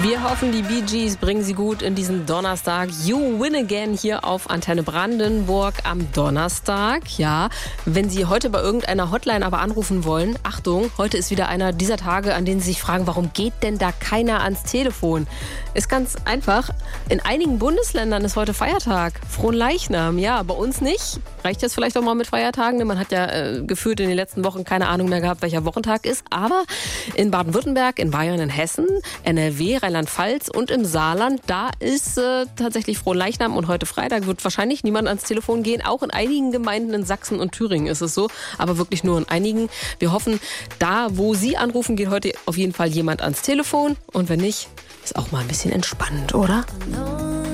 Wir hoffen, die Bee Gees bringen Sie gut in diesen Donnerstag. You win again hier auf Antenne Brandenburg am Donnerstag. Ja, wenn Sie heute bei irgendeiner Hotline aber anrufen wollen, Achtung, heute ist wieder einer dieser Tage, an denen Sie sich fragen, warum geht denn da keiner ans Telefon? Ist ganz einfach. In einigen Bundesländern ist heute Feiertag. Fronleichnam, ja, bei uns nicht. Reicht jetzt vielleicht auch mal mit Feiertagen, denn man hat ja gefühlt in den letzten Wochen keine Ahnung mehr gehabt, welcher Wochentag ist. Aber in Baden-Württemberg, in Bayern, in Hessen, NRW, Rheinland-Pfalz und im Saarland, da ist tatsächlich Fronleichnam und heute Freitag wird wahrscheinlich niemand ans Telefon gehen. Auch in einigen Gemeinden in Sachsen und Thüringen ist es so, aber wirklich nur in einigen. Wir hoffen, da wo Sie anrufen, geht heute auf jeden Fall jemand ans Telefon und wenn nicht, ist auch mal ein bisschen entspannend, oder?